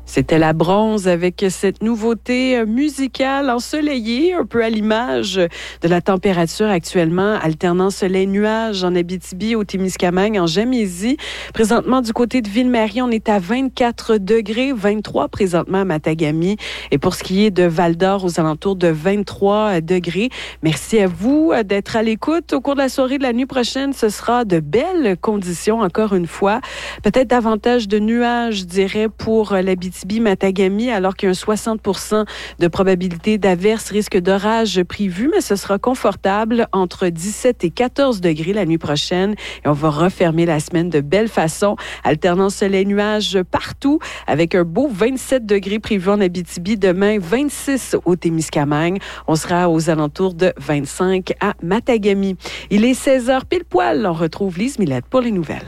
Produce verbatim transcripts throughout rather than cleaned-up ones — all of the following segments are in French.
C'était la Bronze avec cette nouveauté musicale ensoleillée, un peu à l'image de la température actuellement, alternant soleil-nuage en Abitibi, au Témiscamingue, en Gamésie. Présentement, du côté de Ville-Marie, on est à vingt-quatre degrés, vingt-trois présentement à Matagami. Et pour ce qui est de Val-d'Or, aux alentours de vingt-trois degrés. Merci à vous d'être à l'écoute. Au cours de la soirée de la nuit prochaine, ce sera de belles conditions, encore une fois. Peut-être davantage de nuages, je dirais, pour l'Abitibi. Matagami, alors qu'il y a un soixante pour cent de probabilité d'averse, risque d'orage prévu, mais ce sera confortable entre dix-sept et quatorze degrés la nuit prochaine. Et on va refermer la semaine de belle façon, alternant soleil-nuage partout, avec un beau vingt-sept degrés prévu en Abitibi. Demain, vingt-six au Témiscamingue. On sera aux alentours de vingt-cinq à Matagami. Il est seize heures pile poil. On retrouve Lise Millette pour les nouvelles.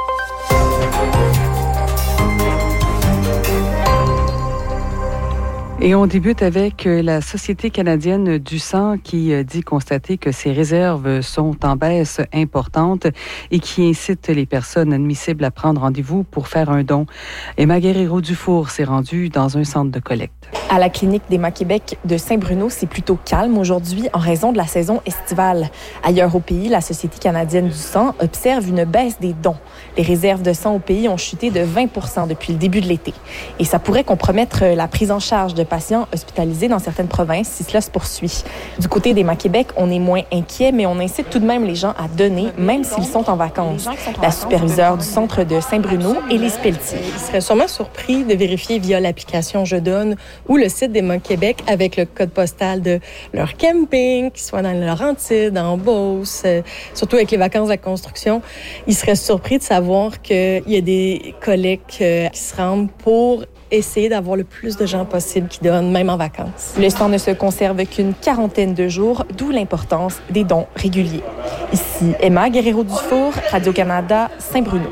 Et on débute avec la Société canadienne du sang qui dit constater que ses réserves sont en baisse importante et qui incite les personnes admissibles à prendre rendez-vous pour faire un don. Emma Guerrero-Dufour s'est rendue dans un centre de collecte. À la clinique d'Emma-Québec de Saint-Bruno, c'est plutôt calme aujourd'hui en raison de la saison estivale. Ailleurs au pays, la Société canadienne du sang observe une baisse des dons. Les réserves de sang au pays ont chuté de vingt pour cent depuis le début de l'été. Et ça pourrait compromettre la prise en charge de patients hospitalisés dans certaines provinces si cela se poursuit. Du côté d'Emma-Québec, on est moins inquiet, mais on incite tout de même les gens à donner, même s'ils sont en vacances. La superviseure du centre de Saint-Bruno, Élise Pelletier. Ils seraient sûrement surpris de vérifier via l'application Je donne ou le site d'Emma-Québec avec le code postal de leur camping, qu'ils soient dans les Laurentides, en Beauce, euh, surtout avec les vacances de la construction. Ils seraient surpris de savoir qu'il y a des collectes euh, qui se rendent pour essayer d'avoir le plus de gens possible qui donnent, même en vacances. Le sang ne se conserve qu'une quarantaine de jours, d'où l'importance des dons réguliers. Ici Emma Guerrero-Dufour, Radio-Canada, Saint-Bruno.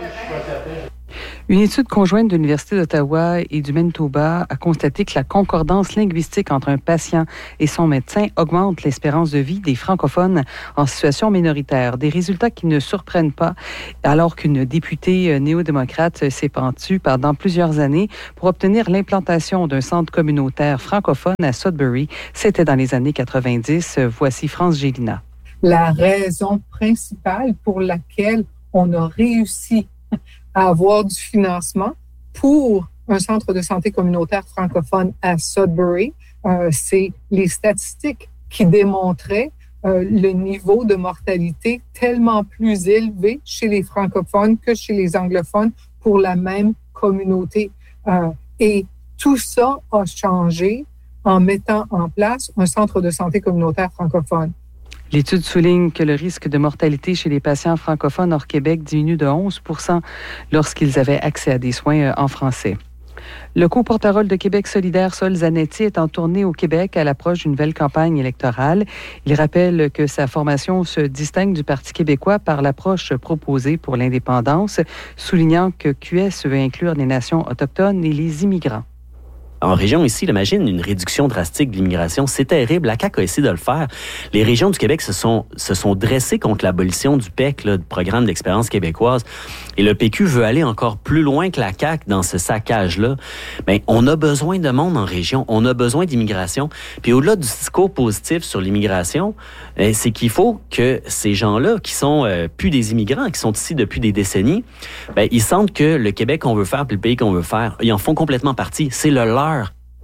Une étude conjointe de l'Université d'Ottawa et du Manitoba a constaté que la concordance linguistique entre un patient et son médecin augmente l'espérance de vie des francophones en situation minoritaire. Des résultats qui ne surprennent pas, alors qu'une députée néo-démocrate s'est pentue pendant plusieurs années pour obtenir l'implantation d'un centre communautaire francophone à Sudbury. C'était dans les années quatre-vingt-dix. Voici France Gélina. La raison principale pour laquelle on a réussi à avoir du financement pour un centre de santé communautaire francophone à Sudbury, euh, c'est les statistiques qui démontraient euh, le niveau de mortalité tellement plus élevé chez les francophones que chez les anglophones pour la même communauté. Euh, et tout ça a changé en mettant en place un centre de santé communautaire francophone. L'étude souligne que le risque de mortalité chez les patients francophones hors Québec diminue de onze pour cent lorsqu'ils avaient accès à des soins en français. Le co-porte-parole de Québec solidaire, Sol Zanetti, est en tournée au Québec à l'approche d'une nouvelle campagne électorale. Il rappelle que sa formation se distingue du Parti québécois par l'approche proposée pour l'indépendance, soulignant que Q S veut inclure les nations autochtones et les immigrants. En région ici, imagine une réduction drastique de l'immigration. C'est terrible. La C A Q a essayé de le faire. Les régions du Québec se sont, se sont dressées contre l'abolition du P E C, là, du programme d'expérience québécoise. Et le P Q veut aller encore plus loin que la C A Q dans ce saccage-là. Bien, on a besoin de monde en région. On a besoin d'immigration. Puis au-delà du discours positif sur l'immigration, c'est qu'il faut que ces gens-là, qui sont euh, plus des immigrants, qui sont ici depuis des décennies, bien, ils sentent que le Québec qu'on veut faire puis le pays qu'on veut faire, ils en font complètement partie. C'est le leur.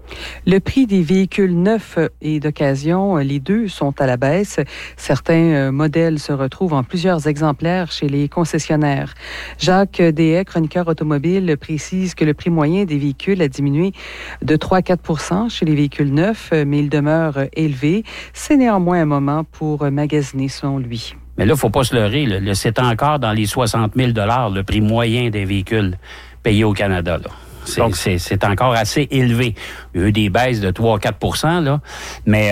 Le prix des véhicules neufs et d'occasion, les deux sont à la baisse. Certains modèles se retrouvent en plusieurs exemplaires chez les concessionnaires. Jacques Deshaies, chroniqueur automobile, précise que le prix moyen des véhicules a diminué de trois à quatre pour cent chez les véhicules neufs, mais il demeure élevé. C'est néanmoins un moment pour magasiner selon lui. Mais là, il ne faut pas se leurrer. Là. C'est encore dans les soixante mille dollars le prix moyen des véhicules payés au Canada, là. C'est, Donc, c'est, c'est encore assez élevé. Il y a eu des baisses de trois à quatre pour cent, là. Mais,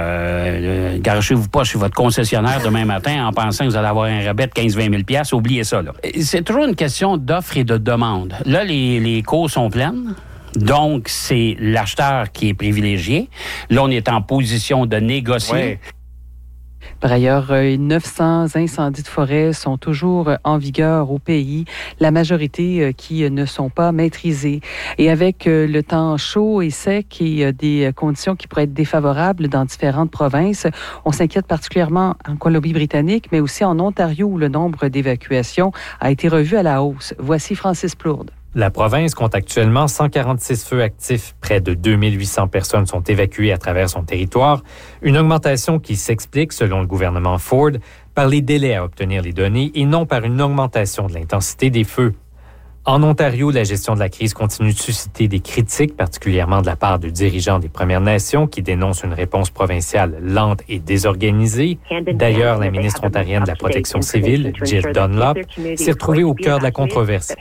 euh, garochez-vous pas chez votre concessionnaire demain matin en pensant que vous allez avoir un rabais de quinze à vingt mille dollars. Oubliez ça, là. C'est toujours une question d'offre et de demande. Là, les, les cours sont pleines. Donc, c'est l'acheteur qui est privilégié. Là, on est en position de négocier. Ouais. Par ailleurs, neuf cents incendies de forêt sont toujours en vigueur au pays, la majorité qui ne sont pas maîtrisés. Et avec le temps chaud et sec et des conditions qui pourraient être défavorables dans différentes provinces, on s'inquiète particulièrement en Colombie-Britannique, mais aussi en Ontario où le nombre d'évacuations a été revu à la hausse. Voici Francis Plourde. La province compte actuellement cent quarante-six feux actifs. Près de deux mille huit cents personnes sont évacuées à travers son territoire. Une augmentation qui s'explique, selon le gouvernement Ford, par les délais à obtenir les données et non par une augmentation de l'intensité des feux. En Ontario, la gestion de la crise continue de susciter des critiques, particulièrement de la part de dirigeants des Premières Nations qui dénoncent une réponse provinciale lente et désorganisée. D'ailleurs, la ministre ontarienne de la Protection civile, Jill Dunlop, s'est retrouvée au cœur de la controverse.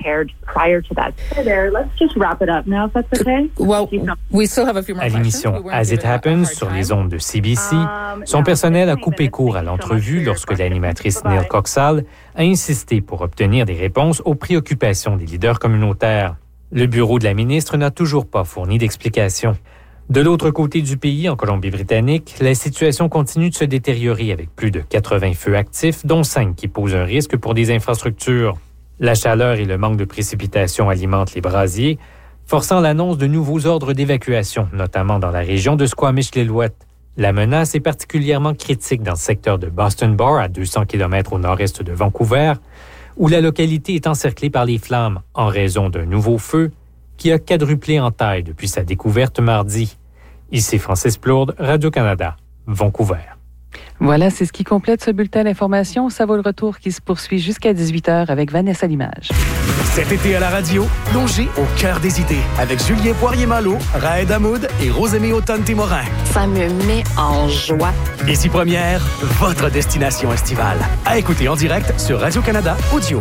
À l'émission As It Happens sur les ondes de C B C, son personnel a coupé court à l'entrevue lorsque l'animatrice Neil Coxall a insisté pour obtenir des réponses aux préoccupations des leaders communautaires. Le bureau de la ministre n'a toujours pas fourni d'explications. De l'autre côté du pays, en Colombie-Britannique, la situation continue de se détériorer avec plus de quatre-vingts feux actifs, dont cinq qui posent un risque pour des infrastructures. La chaleur et le manque de précipitations alimentent les brasiers, forçant l'annonce de nouveaux ordres d'évacuation, notamment dans la région de Squamish-Lillooet. La menace est particulièrement critique dans le secteur de Boston Bar, à deux cents kilomètres au nord-est de Vancouver, où la localité est encerclée par les flammes en raison d'un nouveau feu qui a quadruplé en taille depuis sa découverte mardi. Ici Francis Plourde, Radio-Canada, Vancouver. Voilà, c'est ce qui complète ce bulletin d'information. Ça vaut le retour qui se poursuit jusqu'à dix-huit heures avec Vanessa Limage. Cet été à la radio, plongez au cœur des idées avec Julien Poirier-Malo, Raed Hamoud et Rosémie Automne-Témorin. Ça me met en joie. Ici Première, votre destination estivale. À écouter en direct sur Radio-Canada Audio.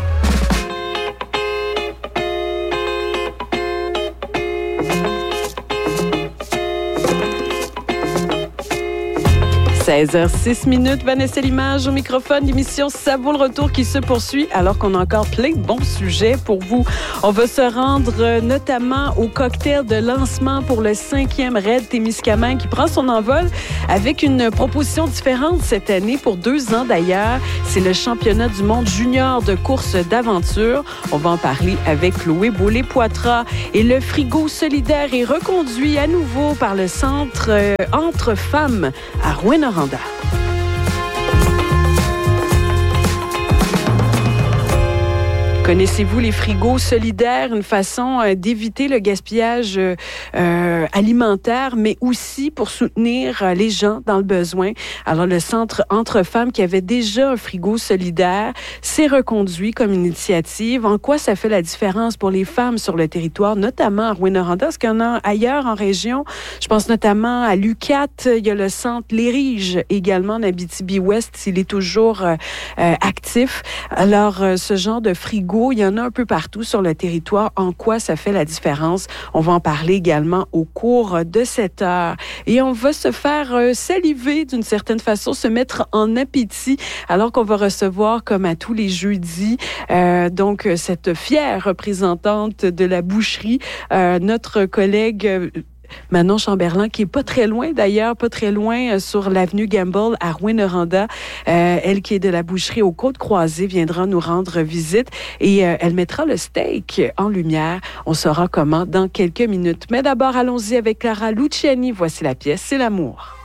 seize heures six minutes, Vanessa Limage au microphone, l'émission Ça vaut le retour qui se poursuit alors qu'on a encore plein de bons sujets pour vous. On va se rendre notamment au cocktail de lancement pour le cinquième raid Témiscamingue qui prend son envol avec une proposition différente cette année pour deux ans d'ailleurs. C'est le championnat du monde junior de course d'aventure. On va en parler avec Chloé Beaulé-Poitras et le frigo solidaire est reconduit à nouveau par le centre euh, Entre Femmes à Rouyn-Noranda. Connaissez-vous les frigos solidaires, une façon euh, d'éviter le gaspillage euh, alimentaire, mais aussi pour soutenir euh, les gens dans le besoin. Alors, le Centre Entre Femmes, qui avait déjà un frigo solidaire, s'est reconduit comme initiative. En quoi ça fait la différence pour les femmes sur le territoire, notamment à Rouyn-Noranda? Est-ce qu'il y en a ailleurs en région? Je pense notamment à l'U Q A T. Il y a le Centre Les Riges, également en Abitibi-Ouest. Il est toujours euh, euh, actif. Alors, euh, ce genre de frigo, il y en a un peu partout sur le territoire. En quoi ça fait la différence? On va en parler également au cours de cette heure. Et on va se faire euh, saliver d'une certaine façon, se mettre en appétit, alors qu'on va recevoir, comme à tous les jeudis, euh, donc cette fière représentante de la boucherie, euh, notre collègue euh, Manon Chamberlain, qui est pas très loin d'ailleurs, pas très loin euh, sur l'avenue Gamble à Rouyn-Noranda. Euh, elle qui est de la boucherie aux Côtes-Croisées viendra nous rendre visite et euh, elle mettra le steak en lumière. On saura comment dans quelques minutes. Mais d'abord, allons-y avec Clara Luciani. Voici la pièce, c'est l'amour.